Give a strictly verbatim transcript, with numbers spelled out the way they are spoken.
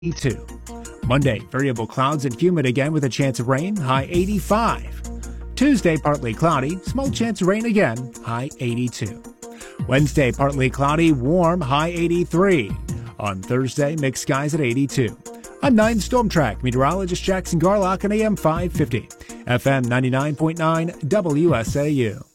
eighty-two. Monday, variable clouds and humid again with a chance of rain, high eighty-five. Tuesday, partly cloudy, small chance of rain again, high eighty-two. Wednesday, partly cloudy, warm, high eighty-three. On Thursday, mixed skies at eighty-two. I'm nine Storm Track meteorologist Jackson Garlock on A M five fifty, F M ninety-nine point nine W S A U.